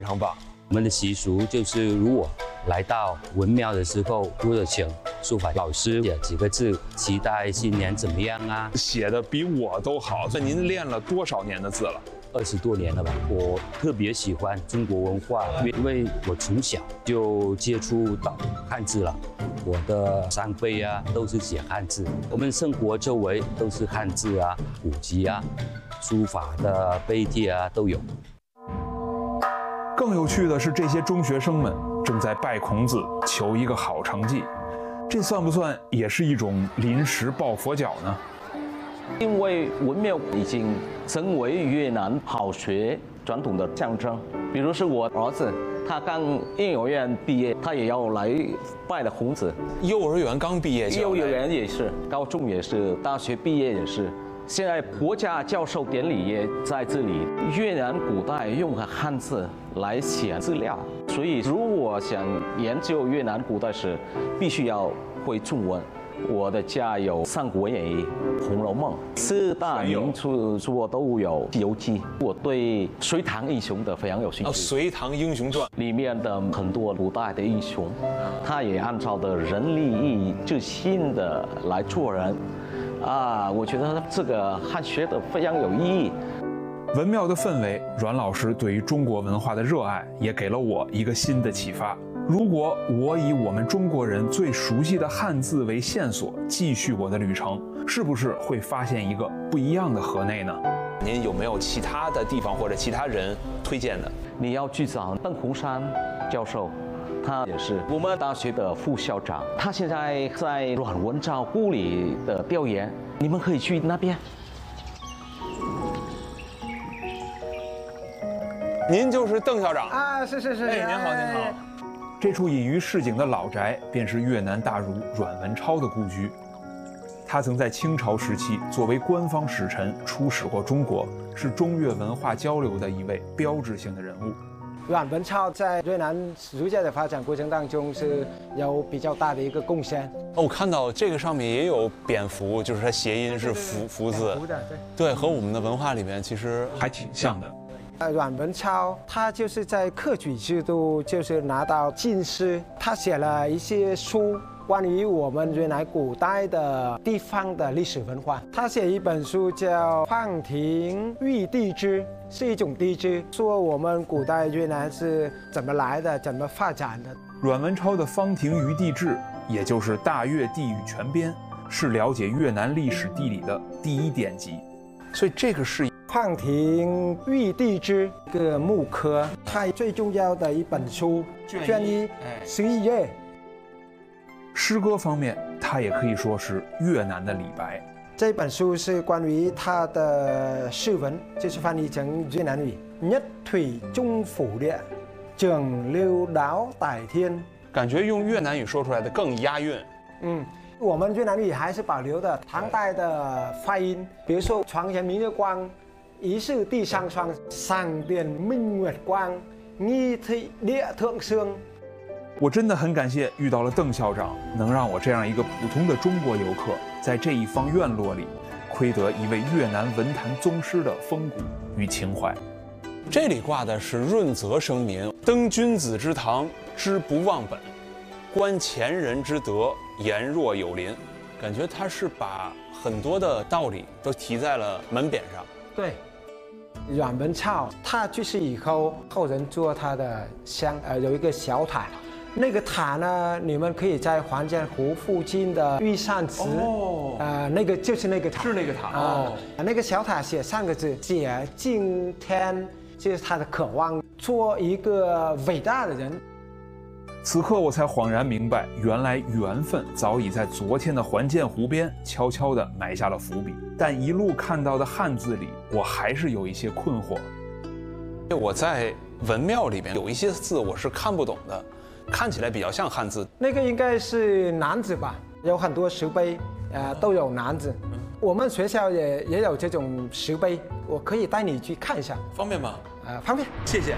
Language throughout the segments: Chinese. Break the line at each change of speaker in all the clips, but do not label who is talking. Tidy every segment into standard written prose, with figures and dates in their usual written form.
非常棒。
我们的习俗就是，如果来到文庙的时候，如果请书法老师写几个字，期待新年怎么样啊？
写的比我都好。那您练了多少年的字了
？20多年了吧。我特别喜欢中国文化，因为我从小就接触到汉字了。我的上辈啊都是写汉字，我们生活周围都是汉字啊、古籍啊、书法的碑帖啊都有。
更有趣的是，这些中学生们正在拜孔子，求一个好成绩。这算不算也是一种临时抱佛脚呢？
因为文庙已经成为越南好学传统的象征。比如是我儿子，他刚幼儿园毕业，他也要来拜了孔子。
幼儿园刚毕业就，
幼儿园也是，高中也是，大学毕业也是。现在国家教授典礼也在这里。越南古代用汉字来写资料，所以如果想研究越南古代史，必须要会中文。我的家有《三国演义》《红楼梦》4大名著我都有《西游记》。我对隋唐英雄的非常有兴趣。
隋唐英雄传
里面的很多古代的英雄，他也按照的人利益至心的来做人。我觉得这个汉学的非常有意义。
文庙的氛围，阮老师对于中国文化的热爱，也给了我一个新的启发。如果我以我们中国人最熟悉的汉字为线索，继续我的旅程，是不是会发现一个不一样的河内呢？您有没有其他的地方或者其他人推荐的？
你要去找邓洪山教授。他也是我们大学的副校长，他现在在阮文昭故里的调研，你们可以去那边。
您就是邓校长
啊？是。
哎，您好，您好。这处隐于市井的老宅，便是越南大儒阮文超的故居。他曾在清朝时期作为官方使臣出使过中国，是中越文化交流的一位标志性的人物。
阮文超在越南儒家的发展过程当中是有比较大的一个贡献。
我看到这个上面也有蝙蝠，就是它谐音是福字，对，和我们的文化里面其实还挺像的。
阮文超他就是在科举制度就是拿到进士，他写了一些书。关于我们越南古代的地方的历史文化，他写一本书叫《放庭玉帝志》，是一种地质，说我们古代越南是怎么来的，怎么发展的。
阮文超的《方庭于地志》，也就是《大越地域全编》，是了解越南历史地理的第一典籍。所以这个是《
放庭玉帝志》一个木刻，它最重要的一本书，卷一11页。
诗歌方面，它也可以说是越南的李白。
这本书是关于他的诗文，就是翻译成越南语。nhất thủy trung phủ địa, trường lưu đáo tại thiên。
感觉用越南语说出来的更押韵。
我们越南语还是保留的唐代的发音，比如说床前明月光，疑是地上霜，上殿明月光，nghi thị địa thượng sương。
我真的很感谢遇到了邓校长，能让我这样一个普通的中国游客，在这一方院落里，窥得一位越南文坛宗师的风骨与情怀。这里挂的是润泽声明：登君子之堂，知不忘本；观前人之德，言若有邻。感觉他是把很多的道理都提在了门匾上。
对。阮文超他去世以后，后人做他的像有一个小塔。那个塔呢，你们可以在黄建湖附近的玉山祠，那个就是那个塔，
是那个塔
那个小塔写3个字：解敬天，就是他的渴望，做一个伟大的人。
此刻我才恍然明白，原来缘分早已在昨天的还建湖边悄悄地埋下了伏笔。但一路看到的汉字里，我还是有一些困惑。我在文庙里面有一些字我是看不懂的。看起来比较像汉字，
那个应该是南字吧？有很多石碑，都有南字。我们学校也有这种石碑，我可以带你去看一下，
方便吗？
方便，
谢谢。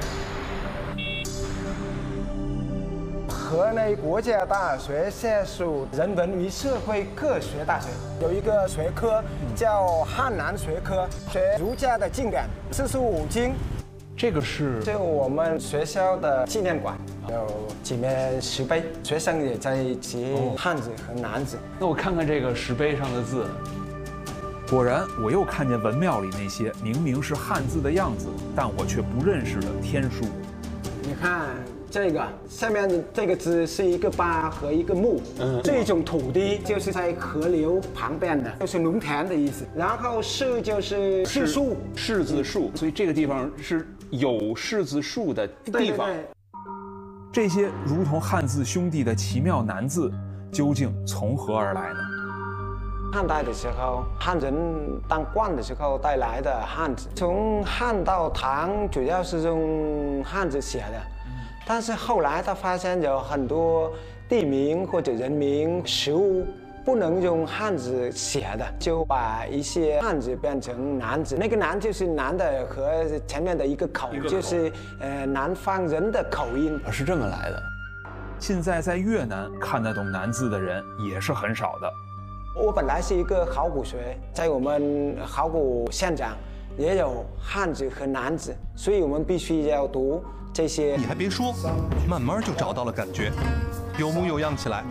河内国家大学下属人文与社会科学大学有一个学科叫汉南学科，学儒家的经典，45经。
这个是
就我们学校的纪念馆，有几面石碑，学生也在学汉字和南字。
那我看看这个石碑上的字，果然我又看见文庙里那些明明是汉字的样子，但我却不认识的天书。
你看这个下面这个字是一个八和一个木，这种土地就是在河流旁边的，就是农田的意思。然后柿就是柿树，
柿子树，所以这个地方是有柿子树的地方。
对。
这些如同汉字兄弟的奇妙难字，究竟从何而来呢？
汉代的时候，汉人当官的时候带来的汉字，从汉到唐主要是用汉字写的，但是后来他发现有很多地名或者人名、食物不能用汉字写的，就把一些汉字变成南字。那个南就是南的和前面的一个口，就是南方人的口音，
是这么来的。现在在越南看得懂南字的人也是很少的。
我本来是一个考古学，在我们考古现场也有汉字和南字，所以我们必须要读这些。
你还别说，慢慢就找到了感觉，有模有样起来。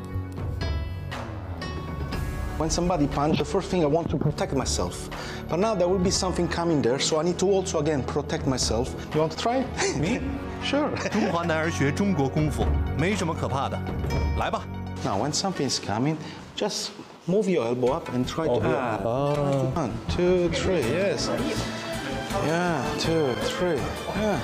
When somebody punch, the first thing I want to protect myself. But now there will be something coming there, so I need to also again protect myself. You want to try?
Me?
Sure.
中华男儿学中国功夫，没什么可怕的，来吧。
Now, when something is coming, just move your elbow up and try to. 1, 2, 3. Yes. Yeah. 2, 3. Yeah.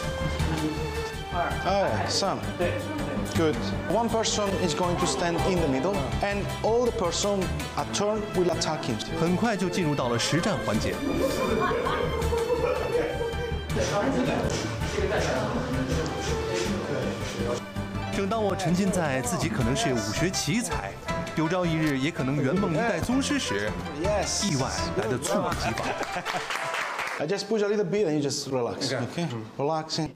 Some. Good. One person is going to stand in the middle, and all the person a turn will attack him.
很快就进入到了实战环节。正当我沉浸在自己可能是武学奇才，有朝一日也可能圆梦一代宗师时，意外来得猝不及防。
I just push a little bit and you just relax. Okay? Relaxing.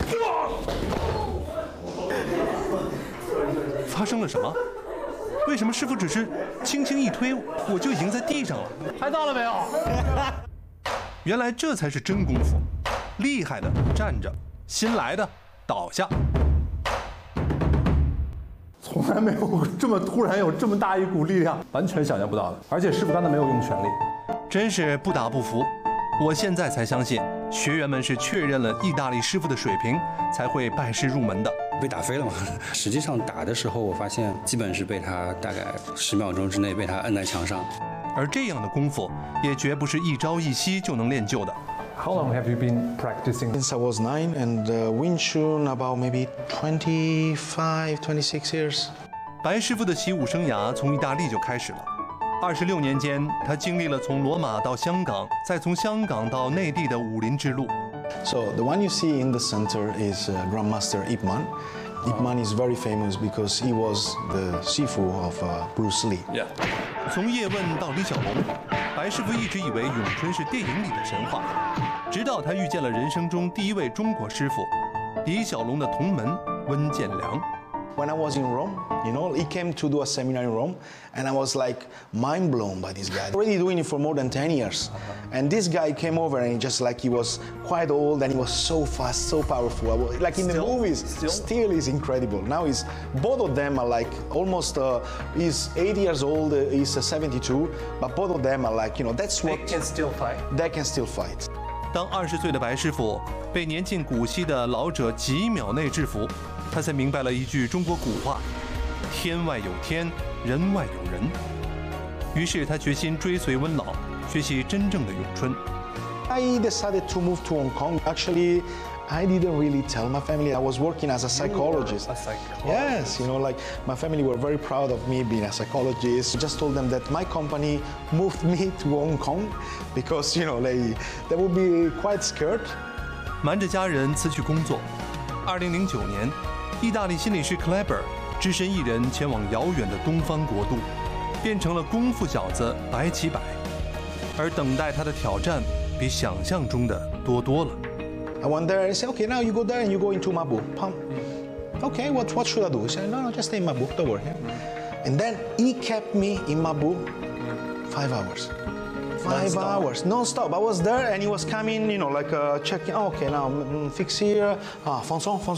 发生了什么？为什么师傅只是轻轻一推，我就已经在地上了？
拍到了没有？
原来这才是真功夫，厉害的站着，新来的倒下。
从来没有这么突然有这么大一股力量，完全想象不到的。而且师傅刚才没有用全力，
真是不打不服。我现在才相信，学员们是确认了意大利师傅的水平，才会拜师入门的。
被打飞了嘛？实际上打的时候，我发现基本是被他大概10秒钟之内被他摁在墙上。
而这样的功夫也绝不是一朝一夕就能练就的。
How long have you been practicing?
Since I was 9, and Wing Chun about maybe 25, 26 years.
白师傅的习武生涯从意大利就开始了。26年间，他经历了从罗马到香港，再从香港到内地的武林之路。
So the one you see in the center is Grandmaster Ip Man. Ip Man is very famous because he was the Sifu of Bruce Lee.
Yeah. 从叶问到李小龙，白师傅一直以为咏春是电影里的神话，直到他遇见了人生中第一位中国师傅，李小龙的同门温建良。
When I was in Rome, you know, he came to do a seminar in Rome, and I was like mind blown by this guy. Already doing it for more than 10 years. And this guy came over and he was quite old and he was so fast, so powerful. Like in the movies, still is incredible. Now both of them are like almost, he's 80 years old, he's 72, but both of them are like, you know, that's what...
They can still fight.
They can still fight.
当20岁的白师傅被年近古稀的老者几秒内制服，他才明白了一句中国古话：天外有天，人外有人。于是他决心追随温老，学习真正的咏春。
I decided to move to Hong Kong. Actually, I didn't really tell my family. I was working as a psychologist.
A psychologist.
Yes, you know, like my family were very proud of me being a psychologist. I just told them that my company moved me to Hong Kong because, you know, they would be quite scared.
瞒着家人辞去工作。2009年，意大利心理师 Kleber 只身一人前往遥远的东方国度，变成了功夫小子白起百。而等待他的挑战比想象中的多多了。
I went there and said, okay, now you go there and you go into Mabu. Okay, what should I do? He said, no, just stay in Mabu, don't worry. And then he kept me in Mabu 5 hours. 5 hours non-stop. I was there and he was coming, you know, like checking. Oh, okay, now fix here. 放松。